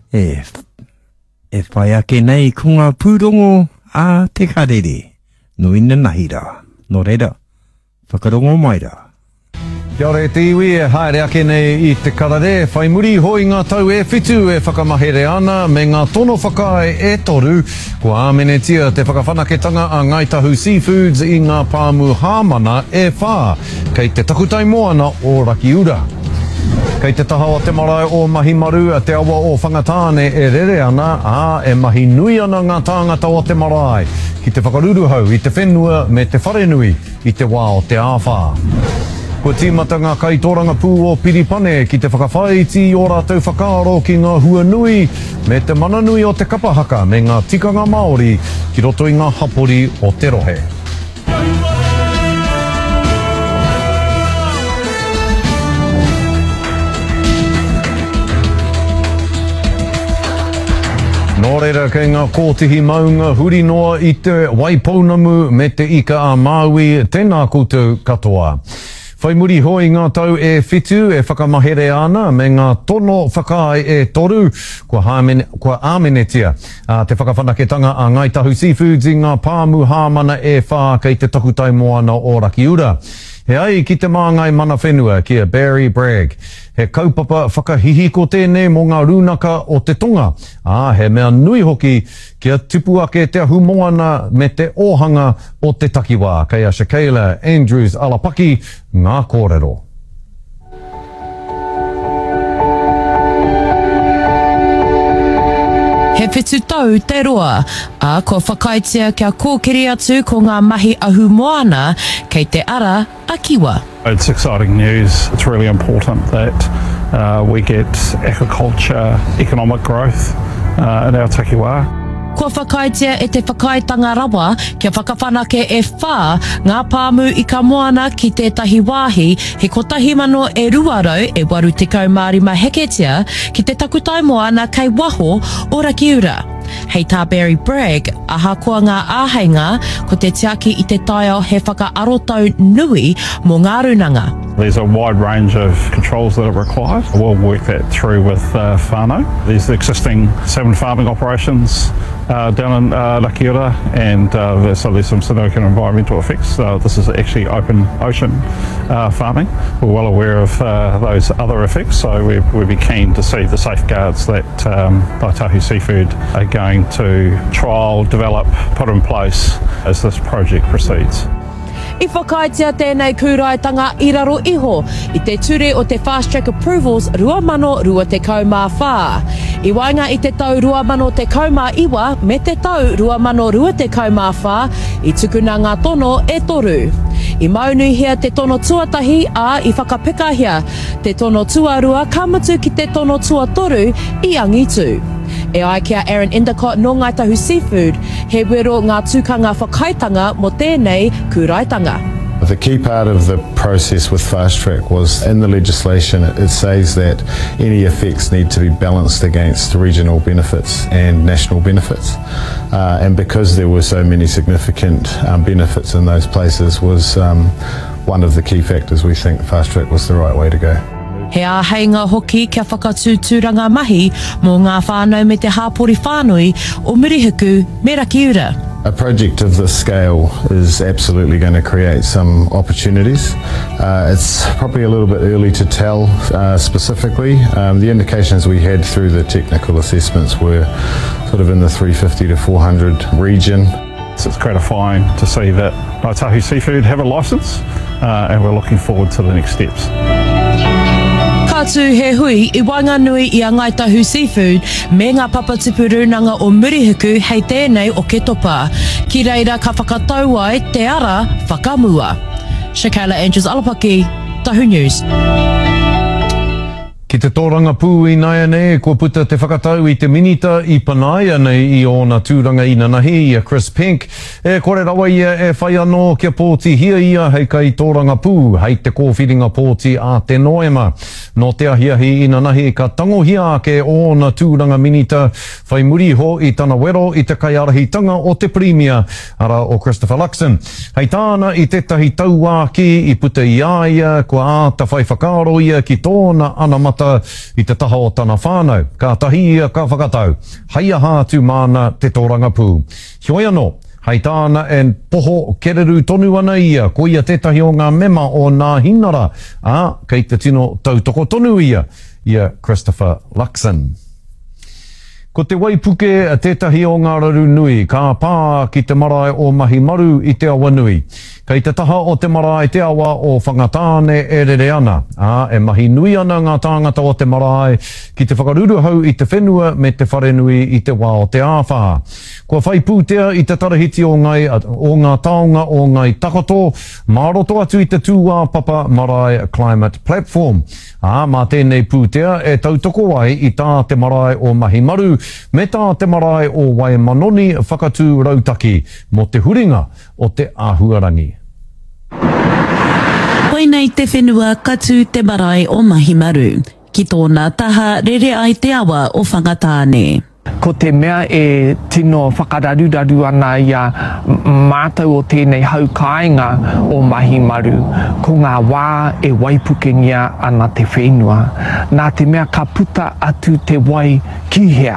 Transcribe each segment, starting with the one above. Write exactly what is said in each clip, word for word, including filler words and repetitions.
E, e whai ake nei ko ngā pūrongo a te karere. No ina nahira. No reira, whakarongo mai ra. Kia ora te iwi e haere ake nei I te karare. Whai muri hoi ngā tau e whitu e whakamahere ana me ngā tono whakae e toru. Kua amenetia te whakawhanaketanga a Ngaitahu Seafoods I ngā pāmu hāmana e whā. Kei te takutai moana o Rakiura. Kei te taha o te marae o mahi maru a te awa o whangatāne e rere ana a e mahi nui ana ngā tāngata o te marae. Ki te whakaruru hau I te whenua me te wharenui I te wā o te āwhā. Kua tīmata ngā kaitoranga pū o Piripane ki te whakawhaiti o rātou whakaaro ki ngā hua nui me te mananui o te kapahaka me ngā tikanga Māori ki roto I ngā hapori o te rohe. Nō reira kei ngā kōtihi maunga huri noa I te Waipounamu me te ika a Māui tēnā koutou katoa. Whai muri hoi ngā tau e whitu e whakamahere ana me ngā tono whakae e toru kua, hamene, kua amenetia uh, te whakawhanaketanga a Ngaitahu Seafoods I ngā pāmu hāmana e whā kei te takutai moana o Rakiura. He ai ki te māngai mana whenua kia Barry Bragg. He kaupapa whakahihiko tēnei mō ngā rūnaka o te tonga. Ah, he mea nui hoki kia tupu ake te ahu moana me te ohanga o te takiwā. Kei a Shakayla Andrews Alapaki, ngā kōrero. He whitu tau te roa, a ko whakaitia kia kōkiri atu ko ngā mahi ahu moana kei te ara a kiwa. It's exciting news. It's really important that uh, we get agriculture, economic growth uh, in our takiwā. Kua whakaitia e te whakaitanga rawa kia whakawhanake e whā ngā pāmu I ka moana ki tētahi wāhi he kotahi mano e ruarau e waru tekau mārima heketia ki te takutai moana kei waho o Rakiura. Hei tā Barry Bragg, aha koa ngā āheinga ko te tiaki I te taio he whakaarotau nui mō ngā runanga. There's a wide range of controls that are required. We'll work that through with uh, whānau. There's existing salmon farming operations uh, down in uh, Rakiura and uh, there's, so there's some significant environmental effects. Uh, this is actually open ocean uh, farming. We're well aware of uh, those other effects, so we'd, we'd be keen to see the safeguards that um, Ngaitahu Seafood are going to trial, develop, put in place as this project proceeds. I whakaitia tēnei kūraitanga I raro iho I te ture o te fast track approvals rua mano rua te kaumā whā. I wainga I te tau rua mano te kaumā iwa me te tau rua mano rua te kaumā whā I tukuna ngā tono e toru. I maunui te tono tuatahi a I whakapekahia te tono tuarua kamatu ki te tono tuatoru I angitu. E ai kia Aaron Endicott no Ngaitahu Seafood, he wero ngā tūkanga whakaitanga mo tēnei kūraitanga. The key part of the process with Fast Track was in the legislation it says that any effects need to be balanced against regional benefits and national benefits. Uh, and because there were so many significant um, benefits in those places was um, one of the key factors we think Fast Track was the right way to go. He āheinga hoki kia whakatūtūranga mahi mō ngā whānau me te hāpori whānui o Murihiku me Rakiura. A project of this scale is absolutely going to create some opportunities. Uh, it's probably a little bit early to tell uh, specifically. Um, the indications we had through the technical assessments were sort of in the three fifty to four hundred region. So it's gratifying to see that Ngaitahu Seafood have a licence uh, and we're looking forward to the next steps. Kātū he hui I Wainganui I a Ngaitahu Seafood me ngā papatipu runanga o Murihiku hei tēnei o ke topa. Ki reira ka whakatau ai te ara whakamua. Shakayla Andrews Alapaki, Tahu News. Ki te tōranga pū I Naianē, kua puta te whakatau I te minita I Panaia nei I ōna tūranga I Nanahi, I a Chris Pink. E kore rawa ia e whai anō kia pōti hia ia hei kai tōranga pū, hei te kōwhiringa pōti a te noema. No te ahiahi I Nanahi, ka tangohia ke ōna tūranga minita, whai muri ho I tana wero I te kaiarahitanga o te Premier, ara o Christopher Luxon. Hei tāna I tetahi tauā ki I puta I aia, kua āta whai whakaaro ia ki tōna ana mata tangata i te taha o tana whānau. Ka tahi ia ka whakatau. Haia hātu māna te tōranga pū. Hioi anō, hei tāna en poho kereru tonu ana ia, ko ia tētahi o ngā mema o ngā hinara. A, kei te tino tautoko tonu ia, ia Christopher Luxon. Ko te waipuke tētahi o ngā raru nui, ka pā ki te marae o mahi maru i te awa nui. Kei te taha o te marae te awa o whangatāne e rere ana. A, e mahi nui ana ngā tāngata o te marae ki te whakaruru hau i te whenua me te whare nui i te wā o te āwhaha. Kua whai pūtea i te tarahiti o ngai, o ngā taonga o ngai takoto, māroto atu i te tūwā papa marae Climate Platform. A, mā tēnei pūtea e tautoko ai i tā te marae o mahi maru, me tā te marae o Waimanoni whakatū rautaki, mo te huringa o te āhuarangi. Koinei te whenua katu te marae o mahi maru, ki tōna taha rere ai te awa o whangatāne. Ko te mea e tino whakararuraru ana ia mātou o tēnei haukainga o mahi maru, ko ngā wā e waipukengia ana te whenua. Nā te mea ka puta atu te wai kihea.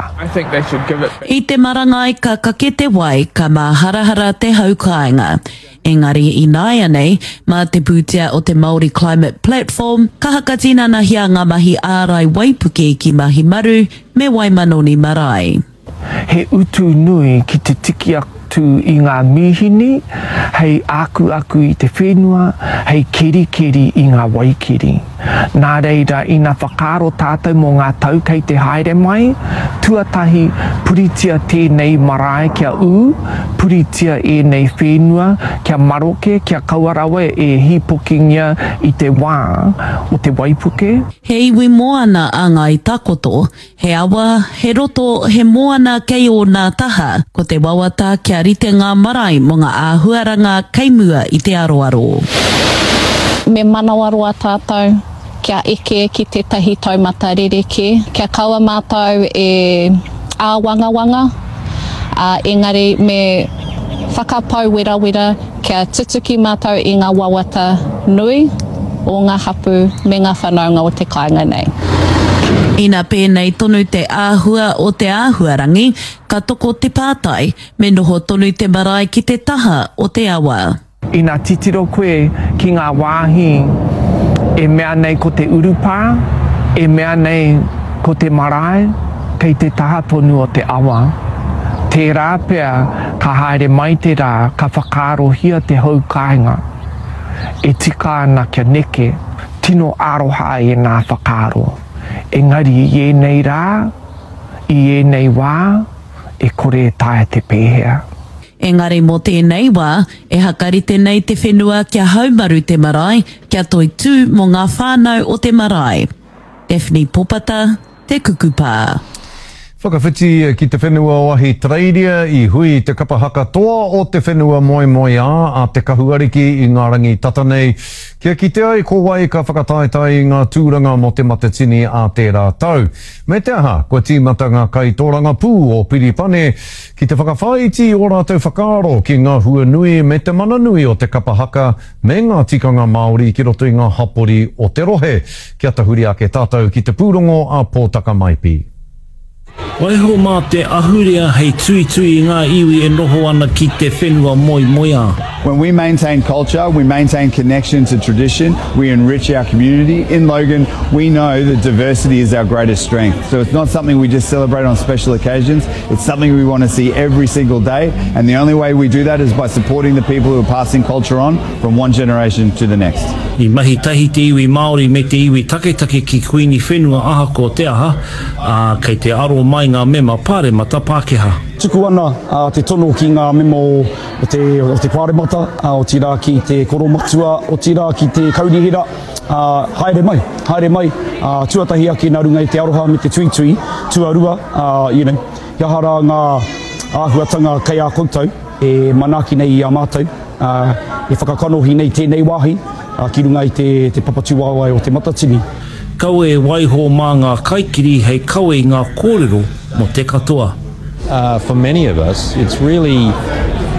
I te marangai ka kake te wai ka māharahara te haukainga. Engari i nāia nei, mā te pūtea o te Māori Climate Platform, ka hakatina na hia ngā mahi ārai waipuke ki mahi maru me Waimanoni marae. He utu nui ki te tiki atu i ngā mihini, hei aku aku i te whenua, hei keri keri i ngā waikiri. Nā reira ina whakaro tātou mō ngā tau kei te haere mai, tuatahi puritia tēnei marae kia u, puritia e nei whenua, kia maroke, kia kauarawe e hipokingia i te wā o te waipuke. He iwi moana a ngai takoto, he awa, he roto, he moana kei o ngā taha, ko te wawata kia rite ngā marae mo ngā āhuaranga keimua i te aroaro. Me manawaroa tātou, kia eke ki tētahi taumata rereke, kia kaua mātou e āwanga wanga, uh, engari me whakapau wera wera, kia tutuki mātou i ngā wawata nui o ngā hapu me ngā whanaunga o te kāinga nei. Ina pēnei tonu te āhua o te āhuarangi, ka toko te pātai, me noho tonu te marae ki te taha o te awa. Ina titiro koe ki ngā wāhi, e mea nei ko te urupā, e mea nei ko te marae, kei te taha tonu o te awa. Te rā pea, ka haere mai te rā, ka whakaarohia te haukainga. E tika ana kia neke, tino aroha e nā whakaaro. Engari i e nei rā, i e nei wā, e kore e tae te pēhea. Engari mō tēnei wā, e hakarite nei te whenua kia haumaru te marae, kia toi tū mō ngā whānau o te marae. Daphne Popata, te Kukupā. Whakawhiti ki te whenua o ahi Treiria i hui te kapahaka toa o te whenua moi moi a a te kahuariki i ngā rangi tatanei. Kia kite ai ko wai ka whakataetai i ngā tūranga mo te matatini a te rātau. Me te aha, kua tīmata ngā kai tōranga pū o Piripane ki te whakawhaiti o rātou whakaaro ki ngā hua nui me te mana nui o te kapahaka me ngā tikanga Māori ki roto i ngā hapori o te rohe. Kia tahuri ake tātou ki te pūrongo a Pōtaka Maipi. Waiho mā te ahurea hei tui tui ngā iwi e noho ana ki te whenua moi moi a. When we maintain culture, we maintain connection to tradition, we enrich our community. In Logan, we know that diversity is our greatest strength. So it's not something we just celebrate on special occasions, it's something we want to see every single day, and the only way we do that is by supporting the people who are passing culture on from one generation to the next. I mahi tahi te iwi Māori me te iwi take take ki kuini whenua aha ko te aha, uh, kei te aro mai ngā mema pāremata Pākehā. Tuku ana uh, te tono ki ngā mema o, o te, o te pāremata, uh, o tira ki te koromatua, o tira ki te kaurihira. Uh, haere mai, haere mai, uh, tuatahi ake nā runga i te aroha me te tui tui, tuarua, uh, you know, hiahara ngā āhuatanga kei a koutou, e manaki nei i a mātou, uh, e whakakanohi nei tēnei wāhi, uh, ki runga i te, te papatuawai o te matatini. Kau e waiho mā ngā kaikiri hei kau e ngā kōrero mo te katoa. Uh, for many of us, it's really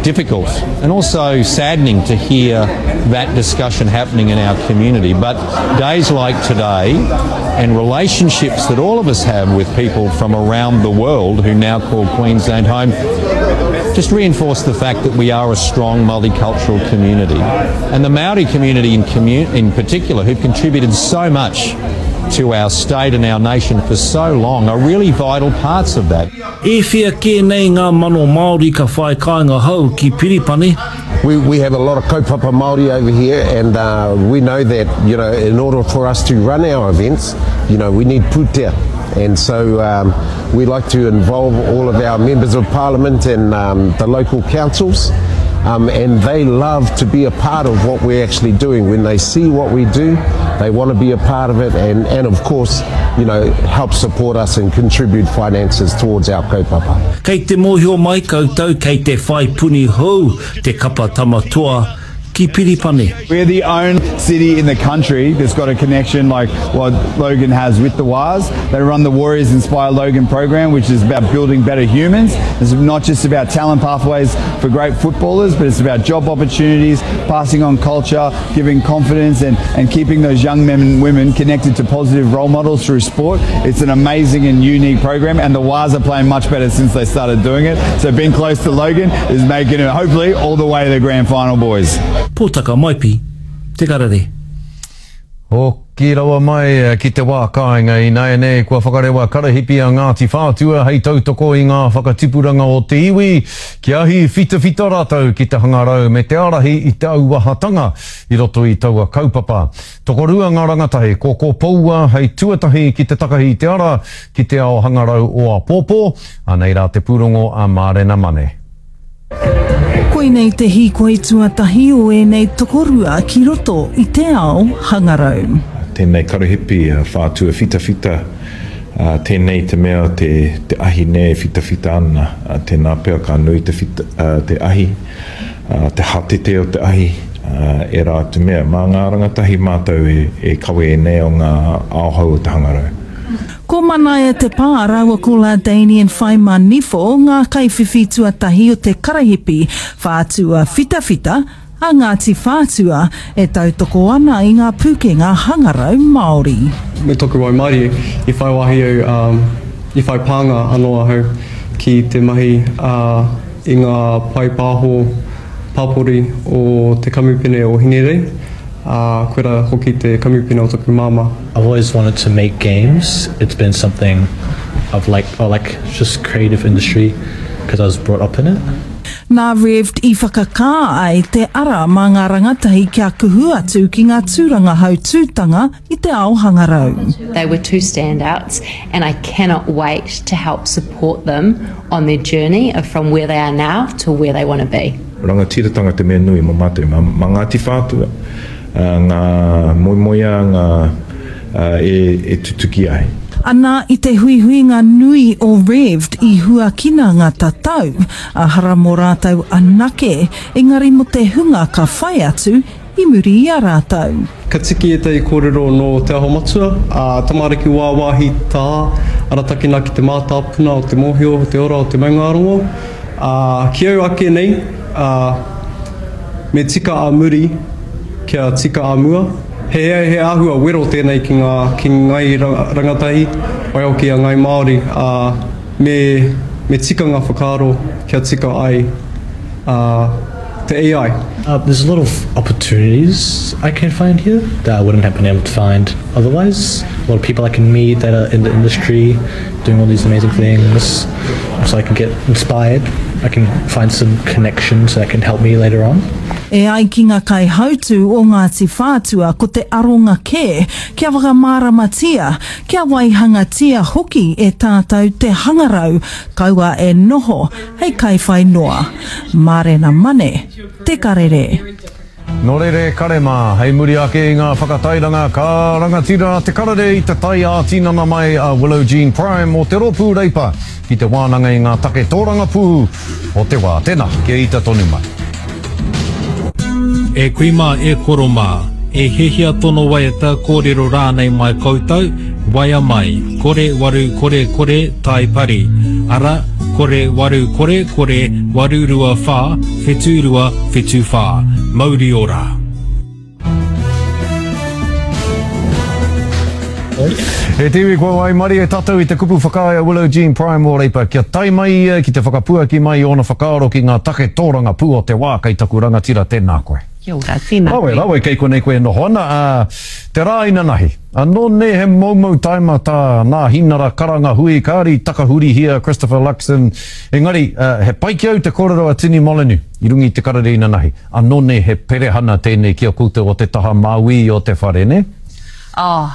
difficult and also saddening to hear that discussion happening in our community. But days like today and relationships that all of us have with people from around the world who now call Queensland home just reinforce the fact that we are a strong multicultural community. And the Maori community in, commu- in particular, who've contributed so much to our state and our nation for so long, are really vital parts of that. E whia ke nei ngā mano Māori ka whai kāinga hau ki Piripani. We, we have a lot of kaupapa Māori over here, and uh, we know that, you know, in order for us to run our events, you know, we need putea. And so um, we like to involve all of our members of parliament and um, the local councils, um, and they love to be a part of what we're actually doing. When they see what we do, they want to be a part of it, and, and of course, you know, help support us and contribute finances towards our kaupapa. Kei te mōhio mai koutou, kei te whai puni hou, te kapa tamatua, ki Piripani. We're the only city in the country that's got a connection like what Logan has with the Wars. They run the Warriors Inspire Logan program, which is about building better humans. It's not just about talent pathways for great footballers, but it's about job opportunities, passing on culture, giving confidence, and, and keeping those young men and women connected to positive role models through sport. It's an amazing and unique program, and the Wars are playing much better since they started doing it. So being close to Logan is making it, hopefully, all the way to the grand final, boys. Pōtaka maipi, te karare. O ki rawa mai ki te wā kāinga i nei nei kua whakarewa karahipi a Ngāti Whātua hei tautoko i ngā whakatipuranga o te iwi ki ahi whita whita rātou ki te hangarau me te arahi i te auahatanga i roto i taua kaupapa. Tokorua ngā rangatahi koko paua hei tuatahi ki te takahi i te ara ki te ao hangarau o a pōpō anei rā te purongo a Mārena Mane. Koe nei te hiko i tuatahi o e nei tokorua ki roto i te ao hangarau. Tēnei karuhipi uh, whātua whita whita, uh, tēnei te mea te, te ahi ne whita whita ana, uh, tēnā pēr ka nui te, whita, uh, te ahi, uh, te hatete o te ahi, uh, e rā te mea. Mā ngā rangatahi mātou e, e kawe e nei o ngā aohau o te hangarau. Ko mana e te pā rawa ko la Damien Whaima Nifo ngā kaiwhiwhi tuatahi o te karahipi whātua whita whita a Ngāti Whātua e tautoko ana i ngā pūkenga hangarau Māori. Me toku wai Māori, i whai wahi au, um, i whai pānga anoa hau ki te mahi uh, i ngā pai pāho pāpori o te kamupene o Hinerei. Uh, koera hoki te kamupene o taku māma. I've always wanted to make games. It's been something of like, or like just creative industry because I was brought up in it. Nā revd I whakakā ai te ara mā ngā rangatahi kia kuhu atu ki ngā tūranga hau tūtanga I te ao hangarau. They were two standouts and I cannot wait to help support them on their journey of from where they are now to where they want to be. Rangatiratanga te mea nui mo mātou, mā, mā Ngāti Whātua, uh, ngā moimoia, ngā uh, e, e tutuki ai. Ana I te huihuinga nui o revd I huakina ngā tatau, a hara mō rātou anake, engari mo te hunga ka whai atu I muri I a rātou. Ka tiki e te kōrero no te aho matua, a tamariki wā wāhi tā, aratakina ki te mātāpuna o te mōhio, o te ora o te maungarongo. A ki au ake nei, a me tika a muri, kia tika a mua. He, he āhua wero tēnei ki ngā, ki ngai rangatahi, wai o ki a ngai Māori, uh, me, me tika ngā whakaaro, kia tika ai uh, te A I. Uh, there's a lot of opportunities I can find here that I wouldn't have been able to find otherwise. A lot of people I can meet that are in the industry doing all these amazing things, so I can get inspired. I can find some connections that can help me later on. E ai ki ngā kai hautu o Ngāti Whātua ko te aronga kē, kia whakamāramatia, kia waihangatia hoki e tātou te hangarau, kaua e noho, hei kai whai noa. Mārena Mane, te karere. Nō rere karema, hei muri ake I ngā whakatairanga ka rangatira te karare I te tai a tinana mai a Willow Jean Prime o te ropu reipa ki te wānanga I ngā take tōranga pū o te wā. Tēnā, kia ita tonu mai. E kuima e koroma, e hehia tono waiata kōrero rānei mai koutou, waia mai, kore waru kore kore tai pari, ara kore waru kore kore waru rua wha, whetu rua whetu wha. Mauri ora. E tiwi kua wai mari e tātou i te kupu whakaia Willow Jean Prime o reipa. Kia tai mai ki te whakapua ki mai o na whakaaro ki ngā take tōranga pū o te wā kei taku rangatira tēnā koe. Kia ora, tēnā koe. Rawe, rawe kei konei koe no hona. Uh, te rā ina nahi. Anō ne he maumau taima tā nā hinara karanga hui kāri takahuri hia Christopher Luxon. Engari, uh, he pai ki au te kōrero a Tini Molyneux i rungi te karare ina nahi. Anō ne he perehana tēnei kia koutou o te taha Maui o te whare, ne? Oh.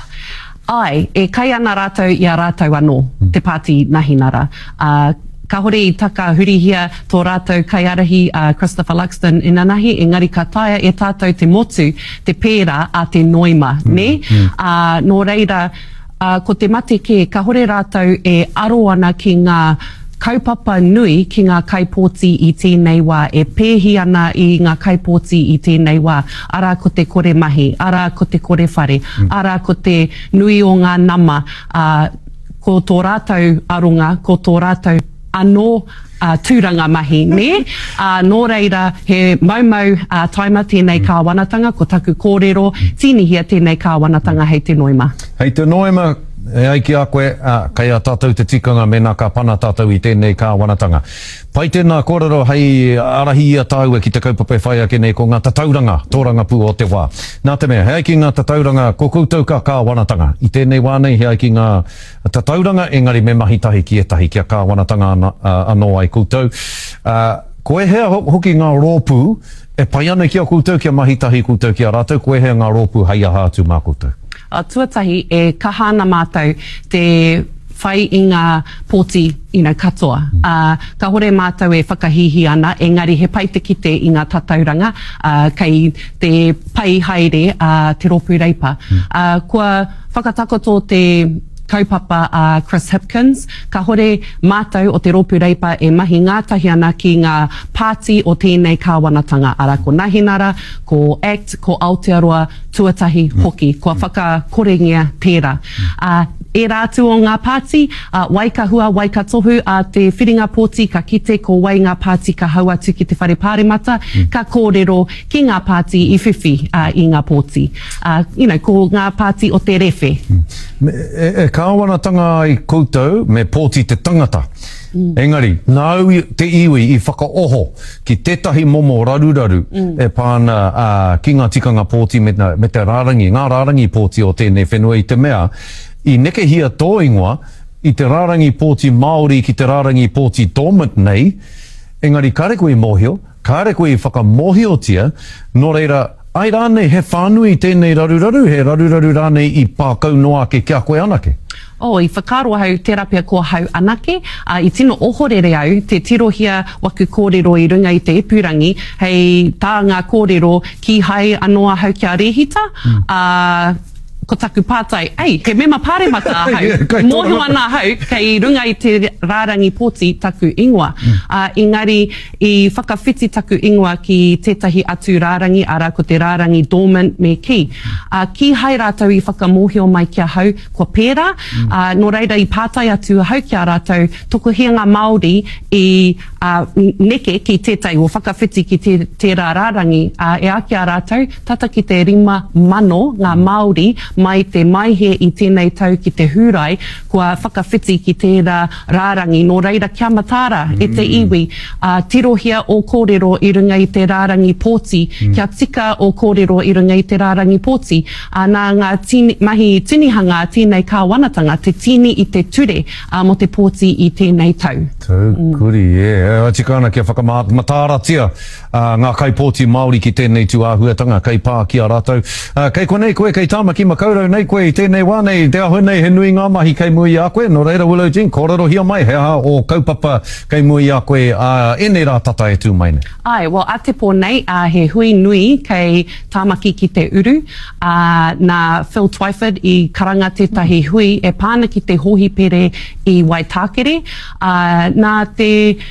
Ai, e kai ana rātou i a rātou anō, mm. te pāti nahinara. Uh, ka hore i taka hurihia tō rātou kai arahi uh, Christopher Luxon ina nahi, engari ka taia e tātou te motu, te pērā a te noima, mm. ne? Mm. Uh, nō reira, uh, ko te mate ke, ka hore rātou e aro ana ki ngā kaupapa nui ki ngā kaipōti i tēnei wā, e pēhi ana i ngā kaipōti i tēnei wā, ara ko te kore mahi, ara ko te kore whare, mm. ara ko te nui o ngā nama, uh, ko tō rātou arunga, ko tō rātou anō uh, tūranga mahi, ne? Uh, nō reira, he maumau uh, taima tēnei kāwanatanga, ko taku kōrero, tīnihia tēnei kāwanatanga hei te noima. Hei te noima, e ai ki a koe, uh, kai a tātou te tikanga mena ka pana tātou i tēnei kāwanatanga. Pai tēnā kōrero hei arahi ia tāu e ki te kaupapa whai ake nei ko ngā tatauranga, tōranga pū o te wā. Nā te mea, hei ki ngā tatauranga, ko koutou ka kāwanatanga. I tēnei wānei hei ki ngā tatauranga, engari me mahi tahi ki e tahi kia kāwanatanga ana, uh, anō ai koutou. Uh, ko e hea hoki ngā rōpū, e pai ana kia koutou kia mahi tahi koutou kia rātou, ko e hea ngā rōpū hai aha atu mā koutou. Uh, tuatahi e kahana mātou te whai i ngā pōti, you know, katoa. Uh, ka hore mātou e whakahihi ana, engari he pai te kite i ngā tatauranga, uh, kei te pai haere uh, te rōpū reipa. Uh, kua whakatakoto te kaupapa a uh, Chris Hipkins, ka hore mātou o te rōpū reipa e mahi ngātahi ana ki ngā pāti o tēnei kāwanatanga. Ara ko Nahinara, ko ACT, ko Aotearoa, tuatahi hoki, kua whakakorengia tērā. Uh, e rātu o ngā pāti, uh, waikahua, waikatohu, a uh, te whiringa pōti ka kite ko wai ngā pāti ka hau atu ki te whare pāremata, mm. ka kōrero ki ngā pāti i whiwhi uh, i ngā pōti. Uh, you know, ko ngā pāti o te rewhe. Mm. E, e kāwanatanga i koutou me pōti te tangata. Mm. Engari, nau te iwi i whakaoho ki tētahi momo raruraru mm. e pāna uh, ki ngā tikanga pōti me, me te rārangi, ngā rārangi pōti o tēnei whenua i te mea, i neke hia tō ingoa, i te rārangi pōti Māori ki te rārangi pōti dormant nei, engari kāre koe i mohio, kāre koe i whakamohiotia, nō reira, ai rānei he whānui tēnei raruraru, he raruraru rānei i pākau noa ke kia koe anake. O, oh, i whakaroa hau terapia ko hau anake, uh, i tino ohorere au, te tirohia waku kōrero i runga i te epurangi, hei tā ngā kōrero ki hai anoa hau kia rehita, mm. uh, ko taku pātai, ei, he mema pāremata hau, mōhio ana hau, kei runga i te rārangi pōti taku ingoa. Mm. Uh, engari, i whakawhiti taku ingoa ki tētahi atu rārangi, ara ko te rārangi dormant me ki. Uh, ki hai rātou i whakamōhio mai kia hau, kua pērā, mm. uh, no reira i pātai atu hau kia rātou, toko hianga Māori i uh, neke ki tētai o whakawhiti ki te, tērā rārangi, uh, e a kia rātou, tata ki te rima mano ngā Māori, mai te maihe i tēnei tau ki te hurai, kua whakawhiti ki tērā rārangi, nō reira kia matāra mm. e te iwi, uh, tirohia o kōrero i runga i te rārangi pōti, mm. kia tika o kōrero i runga i te rārangi pōti, uh, nā ngā tini, mahi tinihanga tēnei kāwanatanga, te tini i te ture uh, mo te pōti i tēnei tau. Tau kuri, mm. yeah. E tika ana kia whakamatāratia uh, ngā kaipōti Māori ki tēnei tuāhuatanga, kei pā kia rātou. Uh, kei konei koe, kei tāmaki maka kaurau nei koe i tēnei wā nei, te aho nei he nui ngā mahi kei mui a koe, no reira Willow Jean, kōrero hia mai, he aha o kaupapa kei mui a koe, uh, e nei rā tata e tū mai nei. Ai, well, a te pō nei, uh, he hui nui kei tāmaki ki te uru, uh, nā Phil Twyford i karanga tētahi hui, e pāna ki te hohi pere i Waitakere, uh, nā te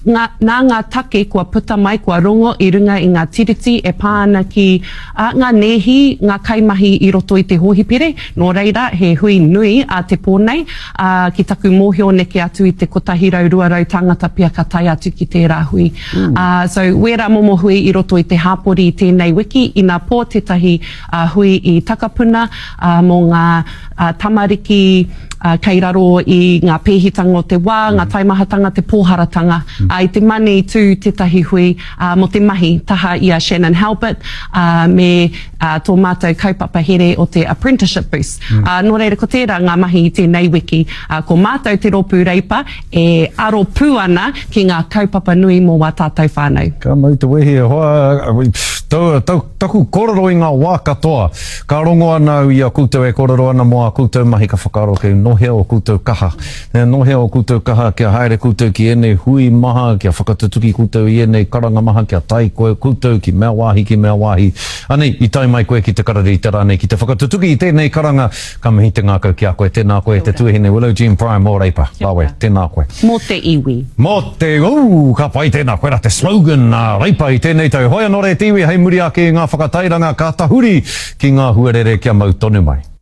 ngā, nā ngā take kua puta mai, kua rongo i runga i ngā tiriti e pāna ki uh, ngā nehi, ngā kaimahi i roto i te hohipere. Nō reira, he hui nui a te pōnei, uh, ki taku mōhio neke atu i te kotahi rau, rua rau tangata pia ka tai atu ki tērā hui. Mm. Uh, so, wera momo hui i roto i te hāpori i tēnei wiki, i ngā pō tetahi uh, hui i Takapuna, uh, mō ngā uh, tamariki, Uh, kei raro i ngā pēhitanga o te wā, mm. ngā taimahatanga, te pōharatanga. Mm. Uh, I te mani tū tetahi hui uh, mo te mahi taha i a Shannon Halbert uh, me uh, tō mātou kaupapa here o te apprenticeship boost. Mm. Uh, nō reira ko tērā ngā mahi i tēnei wiki, uh, ko mātou te ropu reipa e aro pū ana ki ngā kaupapa nui mō wā tātou whānau. Ka mau te wehe hoa, tau, tau, taku kororo i ngā wā katoa. Ka rongo ana i a koutou e kororo ana mo a koutou mahi ka whakaro kei nohea o koutou kaha. Nohea o koutou kaha kia haere koutou ki enei hui maha, kia whakatutuki koutou i enei karanga maha, kia tai koe koutou ki mea wāhi ki mea wāhi. Anei, i tai mai koe ki te karari i te rānei, ki te whakatutuki i tēnei karanga, ka mihi te ngākau ki a koe, tēnā koe, te tuahine Willow Jean Prime mō reipa. Lawe, tēnā koe. Mō te iwi. Mō te, uu, ka pai tēnā koe, te slogan uh, reipa i tēnei tau. Hoi anō re te iwi, hei muri ake ngā whakatairanga, ka tahuri ki ngā huarere kia mau tonu mai.